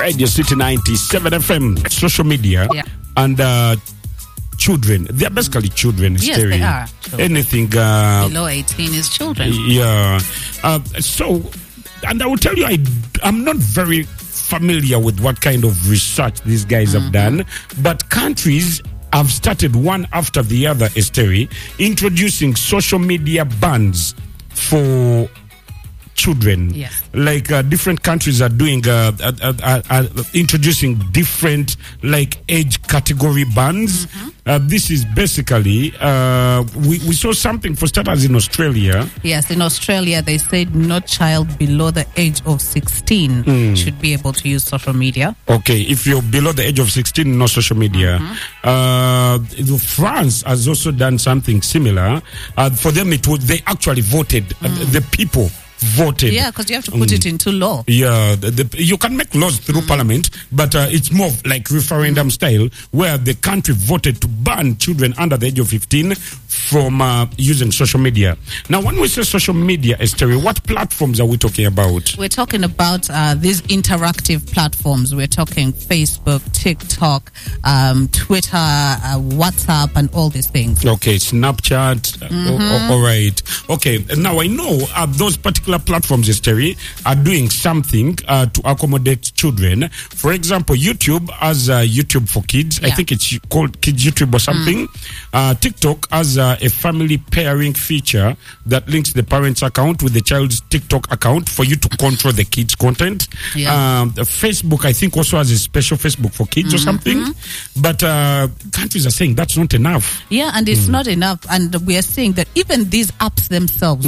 Radio City 97 FM, social media, and children. They are basically children. Yes, they are. Children. Anything below 18 is children. Yeah. So, and I will tell you, I'm not very familiar with what kind of research these guys have done, but countries have started one after the other, Esteri, introducing social media bans for children. Yes. Like different countries are doing introducing different like age category bans. This is basically we saw something for starters in Australia. Yes, in Australia they said no child below the age of 16 should be able to use social media. Okay, if you're below the age of 16, no social media. France has also done something similar. For them, they actually voted. The people voted. Yeah, because you have to put it into law. Yeah, you can make laws through parliament, but it's more like referendum style, where the country voted to ban children under the age of 15 from using social media. Now, when we say social media, Esther, what platforms are we talking about? We're talking about these interactive platforms. We're talking Facebook, TikTok, Twitter, WhatsApp, and all these things. Okay, Snapchat. All right. Okay, now I know those particular platforms, Esteri, are doing something to accommodate children. For example, YouTube has YouTube for kids. I think it's called Kids YouTube or something. TikTok has a family pairing feature that links the parent's account with the child's TikTok account for you to control the kids' content. Facebook, I think, also has a special Facebook for kids or something. But countries are saying that's not enough. Yeah, and it's not enough. And we are saying that even these apps themselves